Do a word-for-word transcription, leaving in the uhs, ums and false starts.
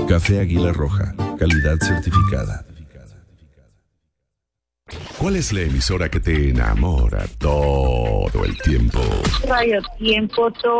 Café Águila Roja, calidad certificada. ¿Cuál es la emisora que te enamora todo el tiempo? Radio Tiempo, todo.